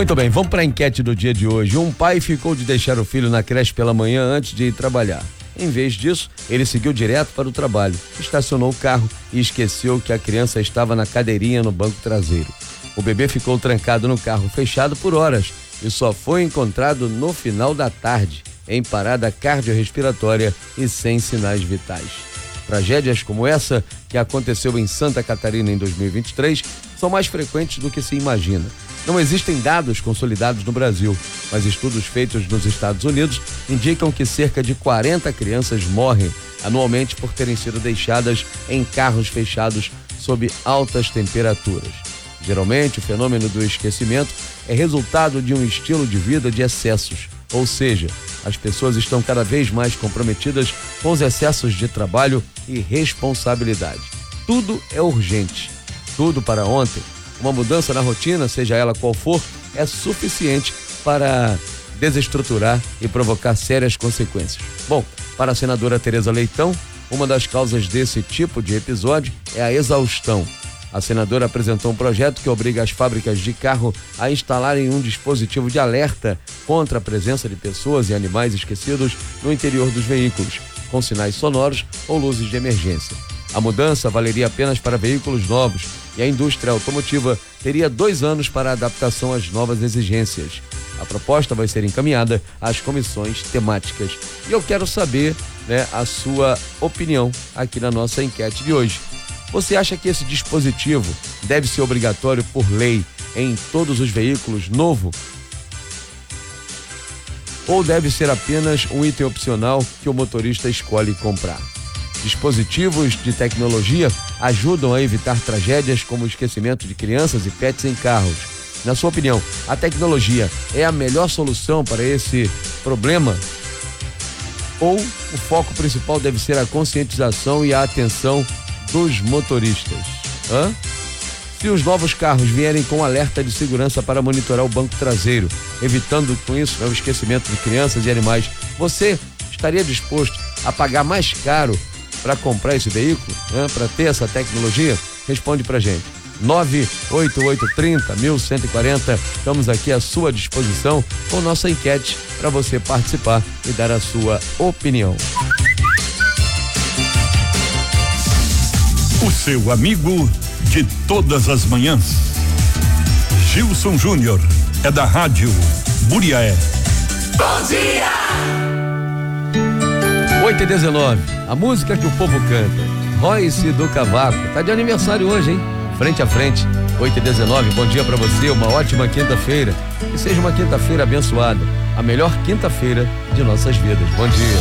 Muito bem, vamos para a enquete do dia de hoje. Um pai ficou de deixar o filho na creche pela manhã antes de ir trabalhar. Em vez disso, ele seguiu direto para o trabalho, estacionou o carro e esqueceu que a criança estava na cadeirinha no banco traseiro. O bebê ficou trancado no carro fechado por horas e só foi encontrado no final da tarde, em parada cardiorrespiratória e sem sinais vitais. Tragédias como essa, que aconteceu em Santa Catarina em 2023, são mais frequentes do que se imagina. Não existem dados consolidados no Brasil, mas estudos feitos nos Estados Unidos indicam que cerca de 40 crianças morrem anualmente por terem sido deixadas em carros fechados sob altas temperaturas. Geralmente, o fenômeno do esquecimento é resultado de um estilo de vida de excessos, ou seja, as pessoas estão cada vez mais comprometidas com os excessos de trabalho e responsabilidade. Tudo é urgente, tudo para ontem. Uma mudança na rotina, seja ela qual for, é suficiente para desestruturar e provocar sérias consequências. Bom, para a senadora Tereza Leitão, uma das causas desse tipo de episódio é a exaustão. A senadora apresentou um projeto que obriga as fábricas de carro a instalarem um dispositivo de alerta contra a presença de pessoas e animais esquecidos no interior dos veículos, com sinais sonoros ou luzes de emergência. A mudança valeria apenas para veículos novos e a indústria automotiva teria 2 anos para a adaptação às novas exigências. A proposta vai ser encaminhada às comissões temáticas. E eu quero saber, a sua opinião aqui na nossa enquete de hoje. Você acha que esse dispositivo deve ser obrigatório por lei em todos os veículos novos? Ou deve ser apenas um item opcional que o motorista escolhe comprar? Dispositivos de tecnologia ajudam a evitar tragédias como o esquecimento de crianças e pets em carros. Na sua opinião, a tecnologia é a melhor solução para esse problema? Ou o foco principal deve ser a conscientização e a atenção dos motoristas? Se os novos carros vierem com alerta de segurança para monitorar o banco traseiro, evitando com isso o esquecimento de crianças e animais, você estaria disposto a pagar mais caro para comprar esse veículo, para ter essa tecnologia? Responde pra gente. 98830-1140. Estamos aqui à sua disposição com nossa enquete para você participar e dar a sua opinião. O seu amigo de todas as manhãs, Gilson Júnior, é da Rádio Buriaé. Bom dia! 8h19, a música que o povo canta. Royce do Cavaco, tá de aniversário hoje, hein? Frente a frente, 8h19, bom dia pra você, uma ótima quinta-feira. Que seja uma quinta-feira abençoada, a melhor quinta-feira de nossas vidas. Bom dia.